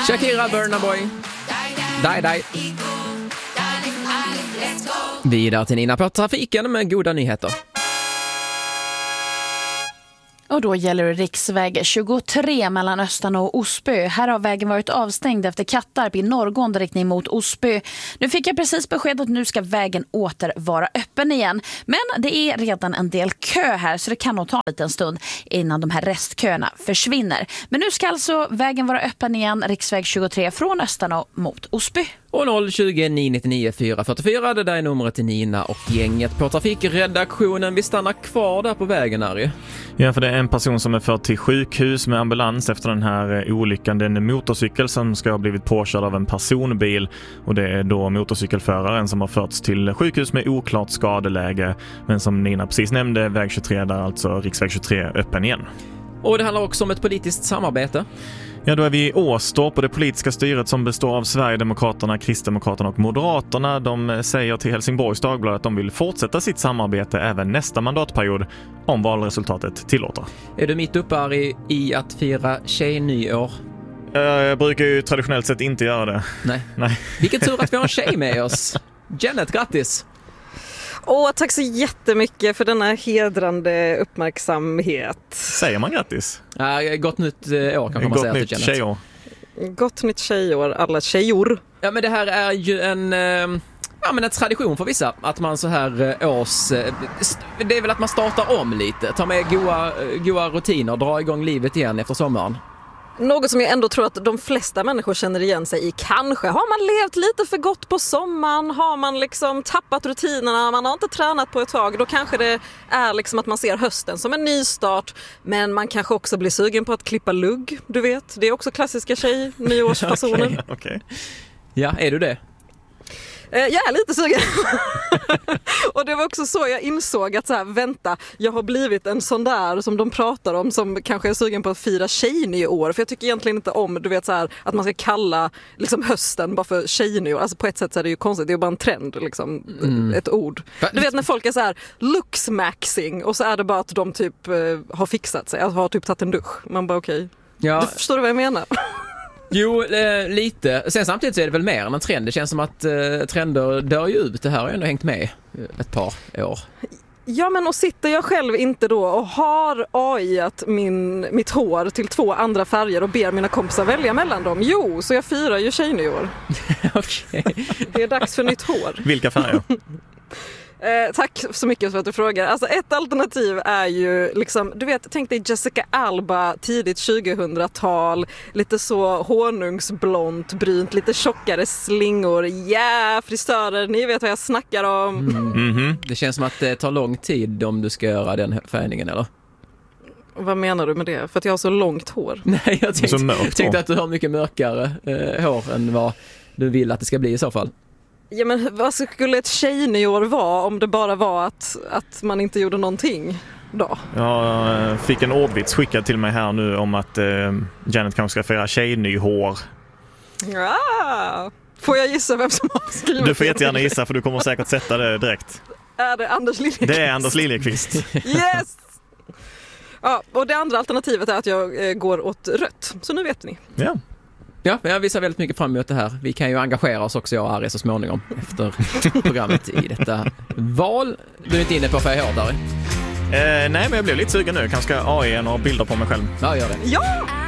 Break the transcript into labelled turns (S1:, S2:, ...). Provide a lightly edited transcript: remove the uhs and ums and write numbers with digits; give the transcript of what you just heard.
S1: Shakira, Burna Boy. Die. Vidare till Nina på trafiken med goda nyheter.
S2: Och då gäller det riksväg 23 mellan Östan och Osby. Här har vägen varit avstängd efter Kattarp i norrgående riktning mot Osby. Nu fick jag precis besked att nu ska vägen åter vara öppen igen. Men det är redan en del kö här så det kan nog ta en liten stund innan de här restköerna försvinner. Men nu ska alltså vägen vara öppen igen, riksväg 23 från Östan och mot Osby.
S1: Och 020 999 444, det där är numret till Nina och gänget på trafikredaktionen. Vi stannar kvar där på vägen här ju.
S3: Ja, för det är en person som är förd till sjukhus med ambulans efter den här olyckan. Det är en motorcykel som ska ha blivit påkörd av en personbil och det är då motorcykelföraren som har förts till sjukhus med oklart skadeläge. Men som Nina precis nämnde, väg 23 där alltså riksväg 23 öppen igen.
S1: Och det handlar också om ett politiskt samarbete.
S3: Ja, då är vi i Åstorp och det politiska styret som består av Sverigedemokraterna, Kristdemokraterna och Moderaterna. De säger till Helsingborgs Dagblad att de vill fortsätta sitt samarbete även nästa mandatperiod om valresultatet tillåter.
S1: Är du mitt uppe här i att fira tjejnyår?
S3: Jag brukar ju traditionellt sett inte göra det.
S1: Nej. Vilken tur att vi har en tjej med oss. Janet, grattis!
S4: Tack så jättemycket för denna hedrande uppmärksamhet.
S3: Säger man grattis?
S1: Gott nytt år kan man säga till Janet.
S3: Tjejår.
S4: Gott nytt tjejår, alla tjejor.
S1: Ja, men det här är ju en tradition för vissa. Att man så här det är väl att man startar om lite. Tar med goa rutiner, drar igång livet igen efter sommaren.
S4: Något som jag ändå tror att de flesta människor känner igen sig i. Kanske har man levt lite för gott på sommaren, har man liksom tappat rutinerna, man har inte tränat på ett tag. Då kanske det är liksom att man ser hösten som en ny start. Men man kanske också blir sugen på att klippa lugg, du vet. Det är också klassiska nyårsfasoner.
S3: Okej.
S1: Ja, är du det?
S4: Jag är lite sugen. Och det var också så jag insåg att så här, vänta, jag har blivit en sån där som de pratar om som kanske är sugen på att fira tjejnyår. För jag tycker egentligen inte om, du vet så här, att man ska kalla liksom hösten bara för tjejnyår. Alltså på ett sätt så är det ju konstigt, det är ju bara en trend liksom, ett ord. Du vet när folk är så här looksmaxing och så är det bara att de typ har fixat sig, har typ tagit en dusch. Man bara okej.
S1: Ja.
S4: Du förstår vad jag menar?
S1: Jo, lite. Sen samtidigt så är det väl mer än en trend. Det känns som att trender dör ju ut. Det här har ju ändå hängt med ett par år.
S4: Ja, men och sitter jag själv inte då och har AI-at mitt hår till 2 andra färger och ber mina kompisar välja mellan dem? Jo, så jag firar ju tjejnyår.
S1: Okej.
S4: Det är dags för nytt hår.
S3: Vilka färger?
S4: Tack så mycket för att du frågar. Alltså ett alternativ är ju liksom, du vet, tänk dig Jessica Alba tidigt 2000-tal, lite så honungsblont, brynt, lite tjockare slingor, frisörer, ni vet vad jag snackar om.
S1: Det känns som att det tar lång tid om du ska göra den färgningen, eller?
S4: Vad menar du med det? För att jag har så långt hår?
S1: Nej, jag tänkte att du har mycket mörkare hår än vad du vill att det ska bli i så fall.
S4: Ja, men vad skulle ett tjejnyår vara om det bara var att man inte gjorde någonting då?
S3: Jag fick en ordvits skickad till mig här nu om att Janet kanske ska fira tjejnyhår.
S4: Ja. Får jag gissa vem som har skrivit?
S3: Du får jättegärna gissa för du kommer säkert sätta det direkt.
S4: Är det Anders Liljekvist?
S3: Det är Anders Liljekvist.
S4: Yes! Ja, och det andra alternativet är att jag går åt rött. Så nu vet ni.
S3: Ja.
S1: Ja, jag visar väldigt mycket fram emot det här. Vi kan ju engagera oss också, jag och Ari, så småningom efter programmet i detta val. Du är inte inne på färg hår, Dari?
S3: Nej, men jag blev lite sugen nu. Kanske ska AI några bilder på mig själv.
S1: Ja, gör det.
S4: Ja!